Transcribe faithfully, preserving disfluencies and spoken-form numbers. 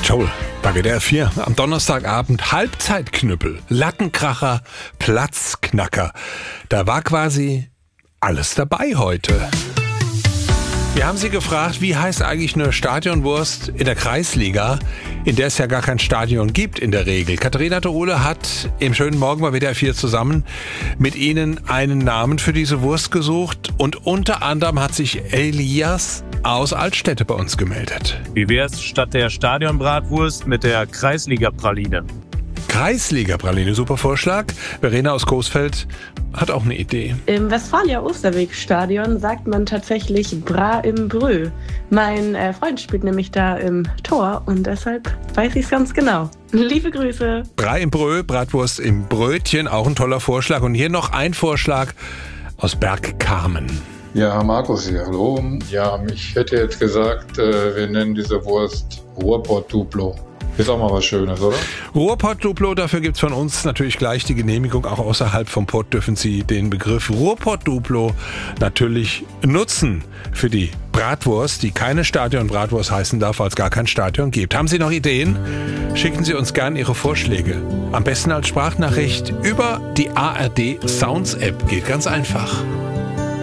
Joel bei W D R vier am Donnerstagabend. Halbzeitknüppel, Lattenkracher, Platzknacker. Da war quasi alles dabei heute. Wir haben Sie gefragt, wie heißt eigentlich eine Stadionwurst in der Kreisliga, in der es ja gar kein Stadion gibt in der Regel. Katharina Terole hat im schönen Morgen bei W D R vier zusammen mit Ihnen einen Namen für diese Wurst gesucht und unter anderem hat sich Elias aus Altstädte bei uns gemeldet. Wie wär's statt der Stadionbratwurst mit der Kreisliga-Praline? Kreisliga-Praline, super Vorschlag. Verena aus Coesfeld hat auch eine Idee. Im Westfalia-Osterweg-Stadion sagt man tatsächlich Bra im Brö. Mein äh, Freund spielt nämlich da im Tor und deshalb weiß ich es ganz genau. Liebe Grüße. Bra im Brö, Bratwurst im Brötchen, auch ein toller Vorschlag. Und hier noch ein Vorschlag aus Bergkamen. Ja, Markus hier, hallo. Ja, ich hätte jetzt gesagt, äh, wir nennen diese Wurst Ruhrpott-Duplo. Ist auch mal was Schönes, oder? Ruhrpott-Duplo, dafür gibt's von uns natürlich gleich die Genehmigung. Auch außerhalb vom Pott dürfen Sie den Begriff Ruhrpott-Duplo natürlich nutzen für die Bratwurst, die keine Stadion-Bratwurst heißen darf, weil es gar kein Stadion gibt. Haben Sie noch Ideen? Schicken Sie uns gerne Ihre Vorschläge. Am besten als Sprachnachricht über die A R D Sounds App. Geht ganz einfach.